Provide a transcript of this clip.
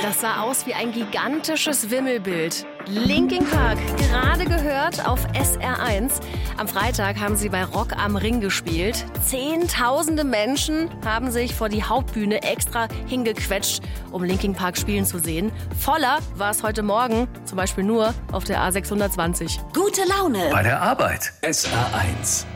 Das sah aus wie ein gigantisches Wimmelbild. Linkin Park, gerade gehört auf SR1. Am Freitag haben sie bei Rock am Ring gespielt. Zehntausende Menschen haben sich vor die Hauptbühne extra hingequetscht, um Linkin Park spielen zu sehen. Voller war es heute Morgen, zum Beispiel nur auf der A620. Gute Laune bei der Arbeit. SR1.